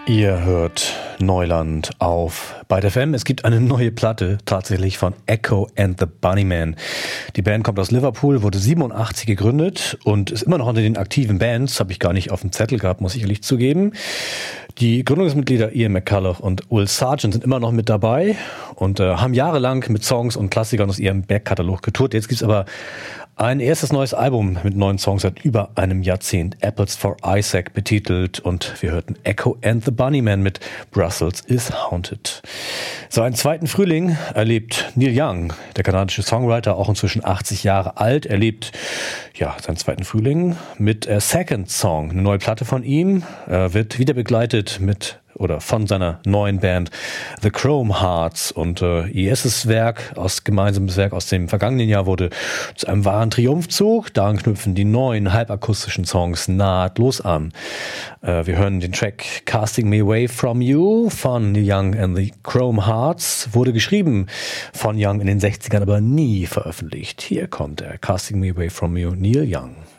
Ihr hört Neuland auf Byte FM. Es gibt eine neue Platte tatsächlich von Echo and the Bunnymen. Die Band kommt aus Liverpool, wurde 87 gegründet und ist immer noch unter den aktiven Bands. Habe ich gar nicht auf dem Zettel gehabt, muss ich ehrlich zugeben. Die Gründungsmitglieder Ian McCulloch und Will Sargent sind immer noch mit dabei und haben jahrelang mit Songs und Klassikern aus ihrem Backkatalog getourt. Jetzt gibt's aber ein erstes neues Album mit 9 Songs seit über einem Jahrzehnt, Apples for Isaac betitelt, und wir hörten Echo and the Bunnymen mit Brussels is Haunted. Seinen zweiten Frühling erlebt Neil Young, der kanadische Songwriter, auch inzwischen 80 Jahre alt, erlebt seinen zweiten Frühling mit Second Song, eine neue Platte von ihm, wird wieder begleitet von seiner neuen Band The Chrome Hearts, und ihr erstes gemeinsames Werk aus dem vergangenen Jahr wurde zu einem wahren Triumphzug. Daran knüpfen die neuen halbakustischen Songs nahtlos an. Wir hören den Track Casting Me Away From You von Neil Young and the Chrome Hearts. Wurde geschrieben von Young in den 60ern, aber nie veröffentlicht. Hier kommt er, Casting Me Away From You, Neil Young.